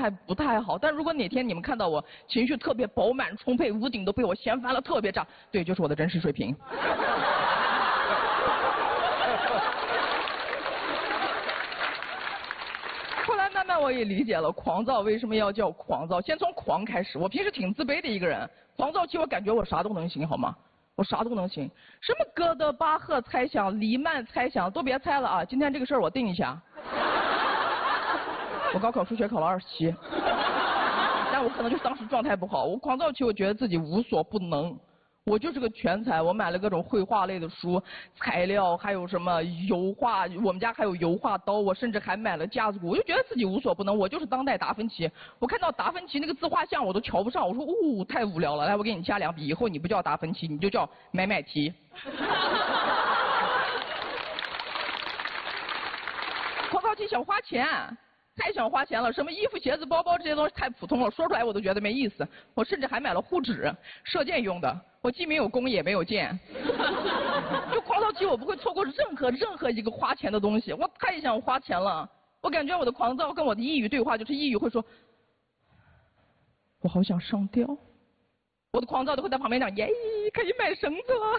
态不太好。但如果哪天你们看到我情绪特别饱满充沛，屋顶都被我掀翻了，特别炸，对，就是我的真实水平。后来慢慢我也理解了狂躁为什么要叫狂躁。先从狂开始，我平时挺自卑的一个人，狂躁期我感觉我啥都能行，好吗？我啥都能行，什么哥德巴赫猜想、黎曼猜想都别猜了啊！今天这个事儿我定一下。我高考数学考了27，但我可能就是当时状态不好。我狂躁期，我觉得自己无所不能，我就是个全才。我买了各种绘画类的书、材料，还有什么油画，我们家还有油画刀，我甚至还买了架子鼓。我就觉得自己无所不能，我就是当代达芬奇。我看到达芬奇那个自画像，我都瞧不上。我说，太无聊了，来，我给你加2笔，以后你不叫达芬奇，你就叫买提。狂躁期想花钱。太想花钱了，什么衣服、鞋子、包包这些东西太普通了，说出来我都觉得没意思。我甚至还买了护指，射箭用的。我既没有弓也没有箭。就狂躁期，我不会错过任何一个花钱的东西。我太想花钱了，我感觉我的狂躁跟我的抑郁对话，就是抑郁会说：“我好想上吊。”我的狂躁都会在旁边讲：“耶，可以买绳子了。”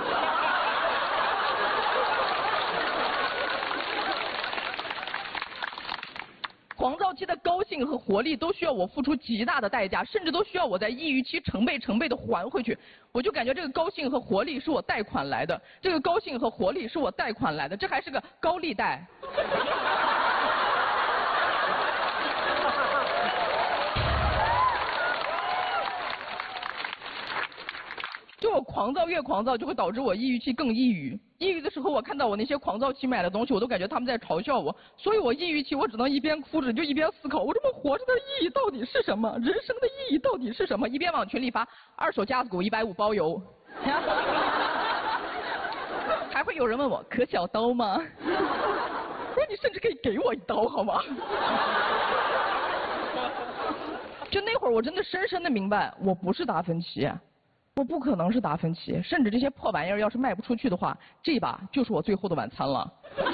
狂躁期的高兴和活力都需要我付出极大的代价，甚至都需要我在抑郁期成倍的还回去。我就感觉这个高兴和活力是我贷款来的，这个高兴和活力是我贷款来的，这还是个高利贷。就我狂躁越狂躁，就会导致我抑郁期更抑郁。抑郁的时候，我看到我那些狂躁期买的东西，我都感觉他们在嘲笑我。所以我抑郁期，我只能一边哭着就一边思考，我这么活着的意义到底是什么？人生的意义到底是什么？一边往群里发2手架子鼓150包邮。还会有人问我可小刀吗？我说你甚至可以给我1刀好吗？就那会儿，我真的深深的明白，我不是达芬奇。我不可能是达芬奇，甚至这些破玩意儿要是卖不出去的话，这把就是我最后的晚餐了。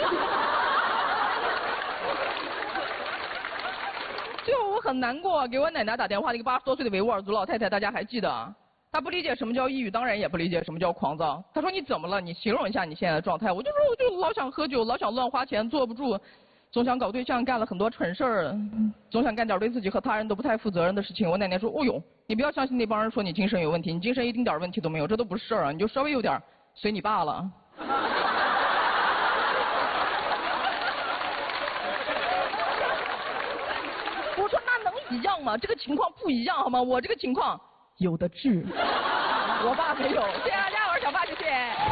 最后我很难过，给我奶奶打电话，一个80多岁的维吾尔族老太太，大家还记得？她不理解什么叫抑郁，当然也不理解什么叫狂躁。她说你怎么了？你形容一下你现在的状态。我就说我就老想喝酒，老想乱花钱，坐不住。总想搞对象，干了很多蠢事儿，总想干点对自己和他人都不太负责任的事情。我奶奶说：“哦呦，你不要相信那帮人说你精神有问题，你精神一丁点问题都没有，这都不是事儿啊，你就稍微有点随你爸了。”我说那能一样吗？这个情况不一样好吗？我这个情况有的治，我爸没有。谢谢大家，我是小爸，谢谢。